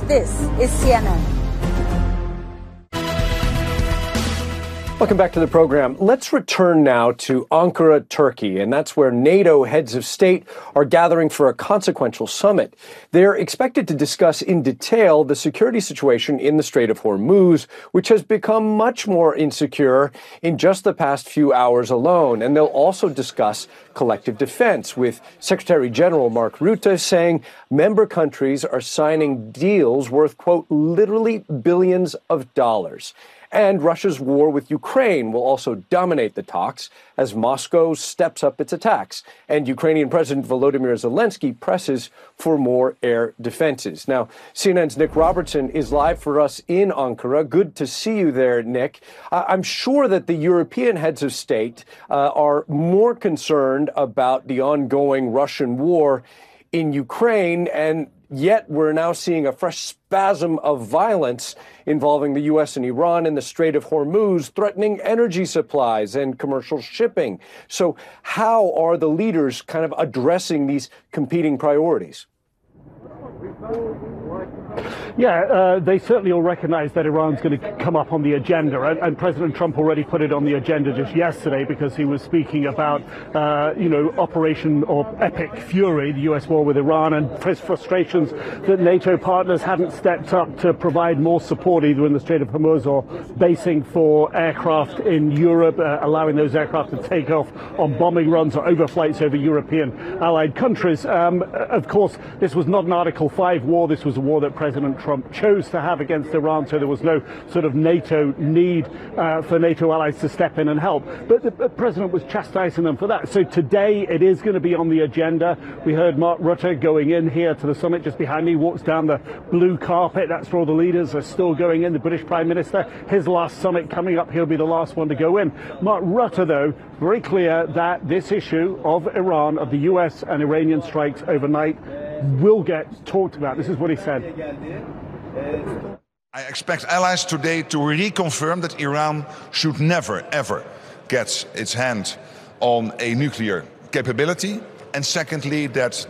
This is CNN. Welcome back to the program. Let's return now to Ankara, Turkey, and that's where NATO heads of state are gathering for a consequential summit. They're expected to discuss in detail the security situation in the Strait of Hormuz, which has become much more insecure in just the past few hours alone. And they'll also discuss collective defense, with Secretary General Mark Rutte saying member countries are signing deals worth, quote, literally billions of dollars. And Russia's war with Ukraine will also dominate the talks as Moscow steps up its attacks. And Ukrainian President Volodymyr Zelensky presses for more air defenses. Now, CNN's Nick Robertson is live for us in Ankara. Good to see you there, Nick. I'm sure that the European heads of state are more concerned about the ongoing Russian war in Ukraine, and yet we're now seeing a fresh spasm of violence involving the U.S. and Iran in the Strait of Hormuz, threatening energy supplies and commercial shipping. So how are the leaders kind of addressing these competing priorities? Yeah, they certainly all recognize that Iran's going to come up on the agenda, and President Trump already put it on the agenda just yesterday because he was speaking about, Operation or Epic Fury, the U.S. war with Iran, and his frustrations that NATO partners hadn't stepped up to provide more support either in the Strait of Hormuz or basing for aircraft in Europe, allowing those aircraft to take off on bombing runs or overflights over European allied countries. Of course, this was not an Article 5 war. This was a war that President Trump chose to have against Iran, so there was no sort of NATO need for NATO allies to step in and help. But the president was chastising them for that. So today it is going to be on the agenda. We heard Mark Rutte going in here to the summit just behind me, walks down the blue carpet. That's where all the leaders are still going in. The British Prime Minister, his last summit coming up, he'll be the last one to go in. Mark Rutte, though, very clear that this issue of Iran, of the US and Iranian strikes overnight, will get talked about. This is what he said. I expect allies today to reconfirm that Iran should never, ever get its hand on a nuclear capability. And secondly, that